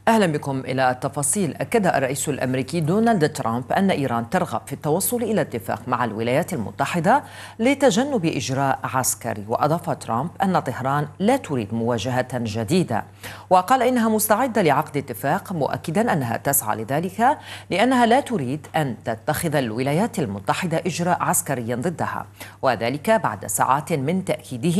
أهلا بكم إلى التفاصيل. أكد الرئيس الأمريكي دونالد ترامب أن إيران ترغب في التوصل إلى اتفاق مع الولايات المتحدة لتجنب إجراء عسكري. وأضاف ترامب أن طهران لا تريد مواجهة جديدة، وقال إنها مستعدة لعقد اتفاق، مؤكدا أنها تسعى لذلك لأنها لا تريد أن تتخذ الولايات المتحدة إجراء عسكري ضدها، وذلك بعد ساعات من تأكيده